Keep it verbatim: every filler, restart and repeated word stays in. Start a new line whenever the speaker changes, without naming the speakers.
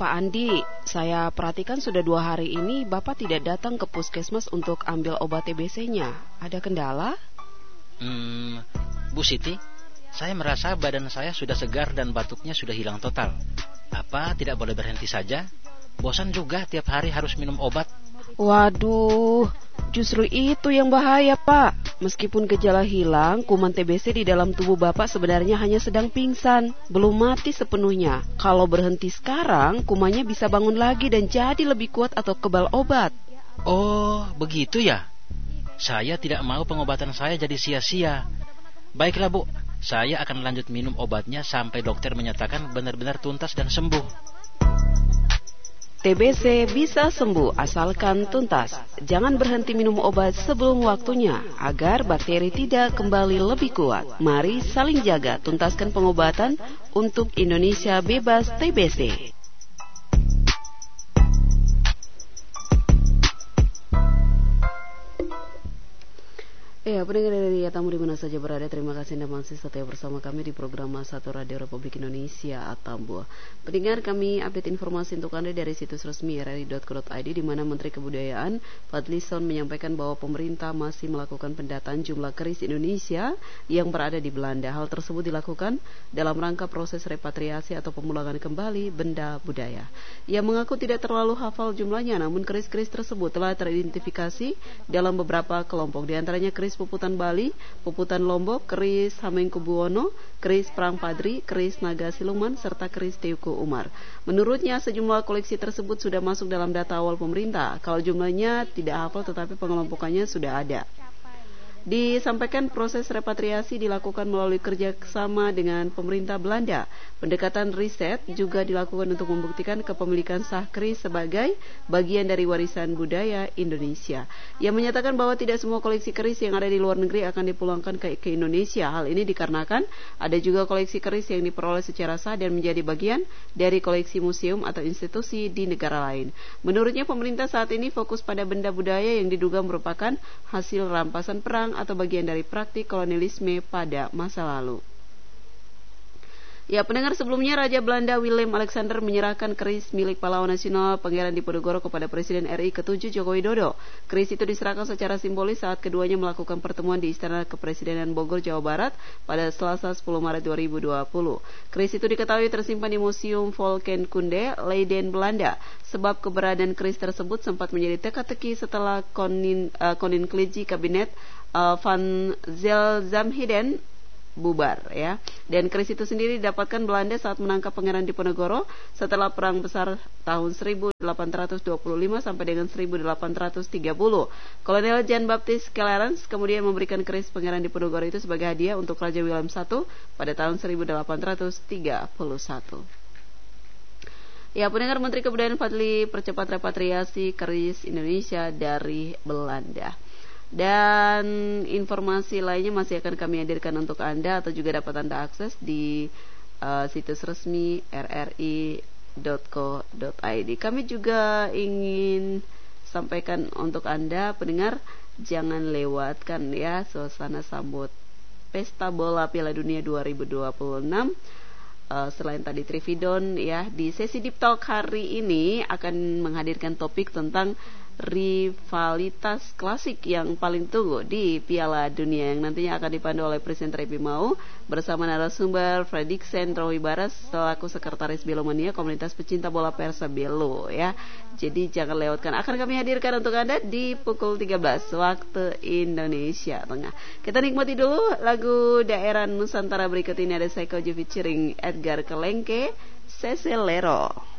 Pak Andi, saya perhatikan sudah dua hari ini Bapak tidak datang ke puskesmas untuk ambil obat T B C-nya. Ada kendala?
Hmm, Bu Siti, saya merasa badan saya sudah segar dan batuknya sudah hilang total. Apa tidak boleh berhenti saja? Bosan juga tiap hari harus minum obat.
Waduh, justru itu yang bahaya, Pak. Meskipun gejala hilang, kuman T B C di dalam tubuh Bapak sebenarnya hanya sedang pingsan, belum mati sepenuhnya. Kalau berhenti sekarang, kumannya bisa bangun lagi dan jadi lebih kuat atau kebal obat.
Oh, begitu ya? Saya tidak mau pengobatan saya jadi sia-sia. Baiklah, Bu. Saya akan lanjut minum obatnya sampai dokter menyatakan benar-benar tuntas dan sembuh.
T B C bisa sembuh asalkan tuntas. Jangan berhenti minum obat sebelum waktunya agar bakteri tidak kembali lebih kuat. Mari saling jaga, tuntaskan pengobatan untuk Indonesia bebas T B C. Ya, pendengar dari tamu di mana saja berada, terima kasih Anda masih setia bersama kami di program satu Radio Republik Indonesia Atambua. Pendengar, kami update informasi untuk Anda dari situs resmi r r i dot co dot i d, di mana Menteri Kebudayaan Fadlizon menyampaikan bahwa pemerintah masih melakukan pendataan jumlah keris Indonesia yang berada di Belanda. Hal tersebut dilakukan dalam rangka proses repatriasi atau pemulangan kembali benda budaya. Ia mengaku tidak terlalu hafal jumlahnya, namun keris-keris tersebut telah teridentifikasi dalam beberapa kelompok, di antaranya keris Puputan Bali, Puputan Lombok, keris Hamengkubuwono, keris Perang Padri, keris Naga Siluman, serta keris Teuku Umar. Menurutnya, sejumlah koleksi tersebut sudah masuk dalam data awal pemerintah. Kalau jumlahnya tidak hafal, tetapi pengelompokannya sudah ada. Disampaikan proses repatriasi dilakukan melalui kerjasama dengan pemerintah Belanda. Pendekatan riset juga dilakukan untuk membuktikan kepemilikan sah keris sebagai bagian dari warisan budaya Indonesia. Ia menyatakan bahwa tidak semua koleksi keris yang ada di luar negeri akan dipulangkan ke, ke Indonesia. Hal ini dikarenakan ada juga koleksi keris yang diperoleh secara sah dan menjadi bagian dari koleksi museum atau institusi di negara lain. Menurutnya, pemerintah saat ini fokus pada benda budaya yang diduga merupakan hasil rampasan perang atau bagian dari praktik kolonialisme pada masa lalu. Ya, pendengar, sebelumnya Raja Belanda Willem Alexander menyerahkan keris milik pahlawan nasional Pangeran Diponegoro kepada Presiden R I ketujuh Joko Widodo. Keris itu diserahkan secara simbolis saat keduanya melakukan pertemuan di Istana Kepresidenan Bogor, Jawa Barat pada Selasa sepuluh Maret dua ribu dua puluh. Keris itu diketahui tersimpan di Museum Volkenkunde, Leiden, Belanda. Sebab keberadaan keris tersebut sempat menjadi teka-teki setelah Konin, uh, Koninklijke Kabinet uh, Van Zelzamheden bubar, ya. Dan keris itu sendiri didapatkan Belanda saat menangkap Pangeran Diponegoro setelah Perang Besar tahun seribu delapan ratus dua puluh lima sampai dengan seribu delapan ratus tiga puluh. Kolonel Jean Baptiste Clarence kemudian memberikan keris Pangeran Diponegoro itu sebagai hadiah untuk Raja Willem the First pada tahun seribu delapan ratus tiga puluh satu. Ya, pendengar, Menteri Kebudayaan Fadli percepat repatriasi keris Indonesia dari Belanda. Dan informasi lainnya masih akan kami hadirkan untuk Anda, atau juga dapat Anda akses di uh, situs resmi r r i dot co dot i d. Kami juga ingin sampaikan untuk Anda, pendengar, jangan lewatkan ya suasana sambut Pesta Bola Piala Dunia dua ribu dua puluh enam. Uh, selain tadi Trividon, ya, di sesi Deep Talk hari ini akan menghadirkan topik tentang rivalitas klasik yang paling tunggu di Piala Dunia, yang nantinya akan dipandu oleh Presiden Repi Mau bersama narasumber Frediksen Rohi Baras selaku Sekretaris Belomania Komunitas Pecinta Bola Persa Belo, ya. Jadi jangan lewatkan, akan kami hadirkan untuk Anda di pukul tiga belas waktu Indonesia Tengah. Kita nikmati dulu lagu daerah Nusantara berikut ini. Ada Psycho featuring Edgar Kelengke, Seselero.